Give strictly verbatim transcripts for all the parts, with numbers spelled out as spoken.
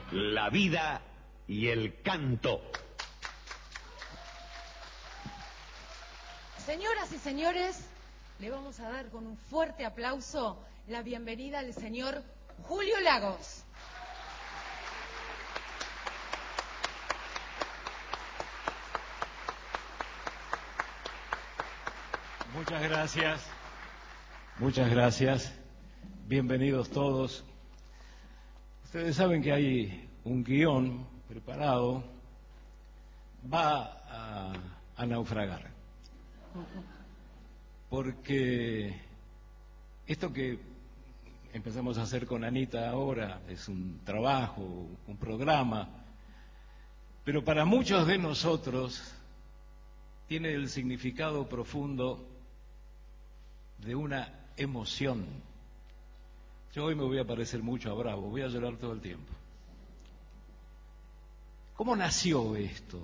la vida y el canto. Señoras y señores, le vamos a dar con un fuerte aplauso la bienvenida al señor Julio Lagos. Muchas gracias, muchas gracias, bienvenidos todos. Ustedes saben que hay un guión preparado, va a, a naufragar, porque esto que empezamos a hacer con Anita ahora es un trabajo, un programa, pero para muchos de nosotros tiene el significado profundo de una emoción. Yo hoy me voy a parecer mucho a Bravo, voy a llorar todo el tiempo. ¿Cómo nació esto?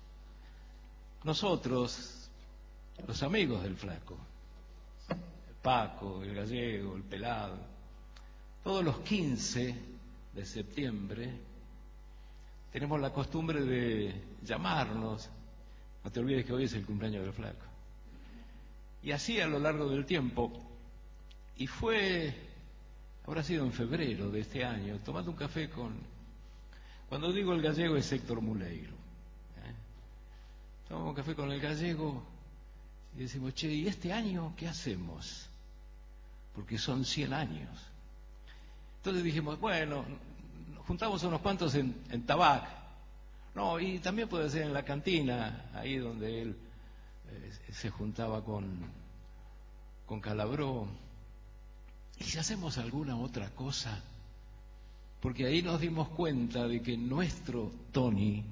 Nosotros, los amigos del Flaco, el Paco, el Gallego, el Pelado, todos los quince de septiembre tenemos la costumbre de llamarnos. No te olvides que hoy es el cumpleaños del Flaco. Y así a lo largo del tiempo, y fue, habrá sido en febrero de este año, tomando un café con, cuando digo el Gallego es Héctor Muleiro, ¿eh? Tomamos un café con el Gallego y decimos, che, ¿y este año qué hacemos? Porque son cien años. Entonces dijimos, bueno, juntamos unos cuantos en, en Tabac, no, y también puede ser en la cantina, ahí donde él se juntaba con, con Calabró. ¿Y si hacemos alguna otra cosa? Porque ahí nos dimos cuenta de que nuestro Tony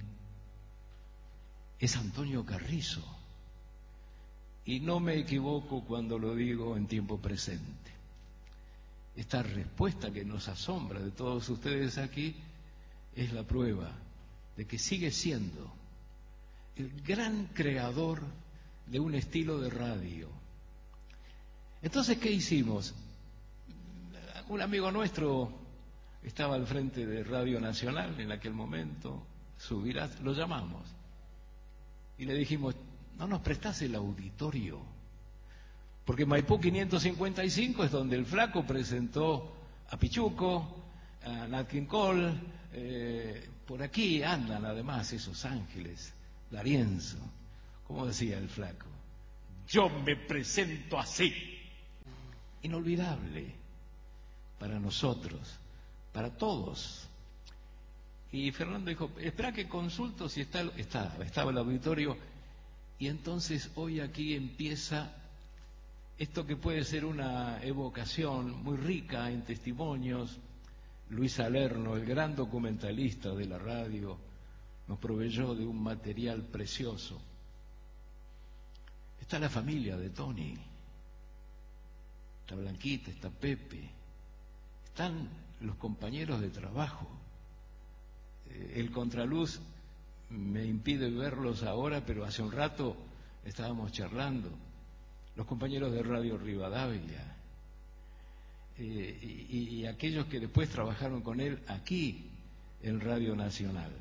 es Antonio Carrizo. Y no me equivoco cuando lo digo en tiempo presente. Esta respuesta que nos asombra de todos ustedes aquí es la prueba de que sigue siendo el gran creador de un estilo de radio. Entonces, ¿qué hicimos? Un amigo nuestro estaba al frente de Radio Nacional en aquel momento, Subirás, lo llamamos y le dijimos, ¿no nos prestás el auditorio? Porque Maipú quinientos cincuenta y cinco es donde el Flaco presentó a Pichuco, a Nat King Cole, eh, por aquí andan además esos ángeles, D'Arienzo. Como decía el Flaco, yo me presento así. Inolvidable para nosotros, para todos. Y Fernando dijo, espera que consulto si está, está, estaba el auditorio. Y entonces hoy aquí empieza esto que puede ser una evocación muy rica en testimonios. Luis Salerno, el gran documentalista de la radio, nos proveyó de un material precioso. Está la familia de Tony, está Blanquita, está Pepe, están los compañeros de trabajo. El contraluz me impide verlos ahora, pero hace un rato estábamos charlando. Los compañeros de Radio Rivadavia eh, y, y aquellos que después trabajaron con él aquí en Radio Nacional.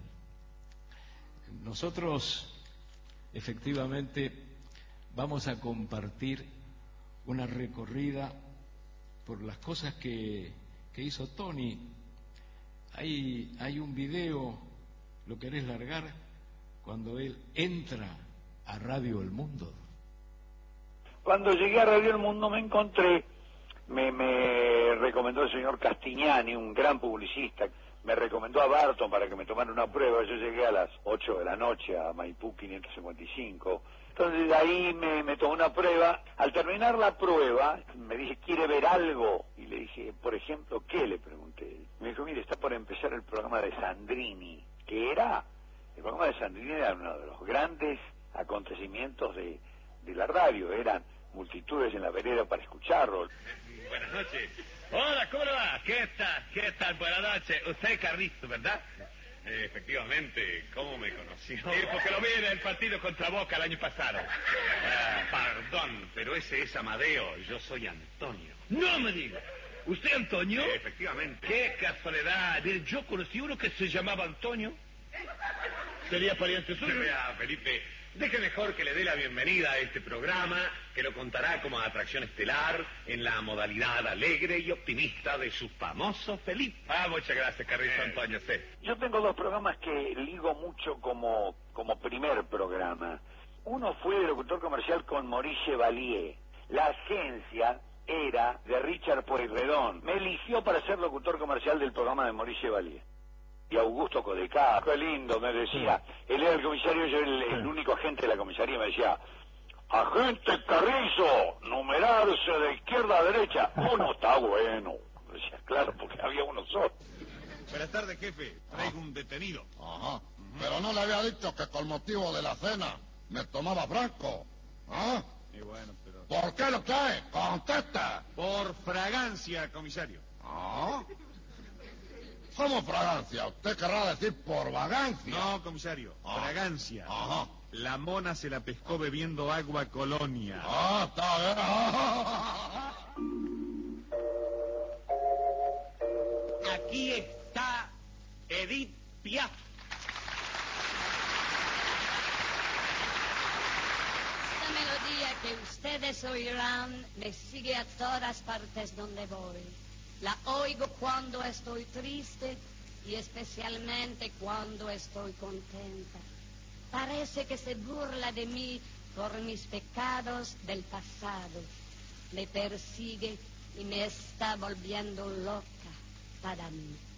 Nosotros, efectivamente, vamos a compartir una recorrida por las cosas que, que hizo Tony. Hay, hay un video, ¿lo querés largar? Cuando él entra a Radio El Mundo. Cuando llegué a Radio El Mundo me encontré, me, me recomendó el señor Castignani, un gran publicista, me recomendó a Barton para que me tomara una prueba. Yo llegué a las ocho de la noche a Maipú quinientos cincuenta y cinco. Entonces de ahí me, me tomó una prueba. Al terminar la prueba me dije, ¿quiere ver algo? Y le dije, por ejemplo, ¿qué? Le pregunté. Me dijo, mire, está por empezar el programa de Sandrini, que era, el programa de Sandrini era uno de los grandes acontecimientos de, de la radio. Eran multitudes en la vereda para escucharlo. Buenas noches. Hola, ¿cómo le va? ¿Qué tal? ¿Qué tal? Buenas noches. Usted es Carrizo, ¿verdad? Eh, efectivamente, ¿cómo me conoció? Sí, porque lo vi en el partido contra Boca el año pasado. Ah, perdón, pero ese es Amadeo, yo soy Antonio. ¡No me diga! ¿Usted Antonio? Sí, efectivamente. ¡Qué casualidad! Mire, yo conocí uno que se llamaba Antonio. ¿Sería pariente suyo? Vea, Felipe, deje mejor que le dé la bienvenida a este programa, que lo contará como atracción estelar en la modalidad alegre y optimista de su famoso Felipe. Ah, muchas gracias, Carrizo eh. Antonio, sí. Yo tengo dos programas que ligo mucho como, como primer programa. Uno fue de locutor comercial con Maurice Chevalier. La agencia era de Richard Pueyrredón. Me eligió para ser locutor comercial del programa de Maurice Chevalier. Y Augusto Codecá, qué lindo, me decía. Sí. Él era el comisario, yo el, el único agente de la comisaría, me decía, agente Carrizo, numerarse de izquierda a derecha. Uno está bueno. Me decía, claro, porque había uno solo. Buenas tardes, jefe. Traigo un detenido. Ajá. Uh-huh. Pero no le había dicho que con motivo de la cena me tomaba franco. ¿Ah? Y bueno, pero... ¿Por qué lo trae? ¡Contesta! Por fragancia, comisario. ¿Ah? ¿Cómo fragancia? Usted querrá decir por vagancia. No, comisario, ah. fragancia. Ajá. La mona se la pescó bebiendo agua Colonia. Ah, está bien. Aquí está Edith Piaf. Esta melodía que ustedes oirán me sigue a todas partes donde voy. La oigo cuando estoy triste y especialmente cuando estoy contenta. Parece que se burla de mí por mis pecados del pasado. Me persigue y me está volviendo loca para mí.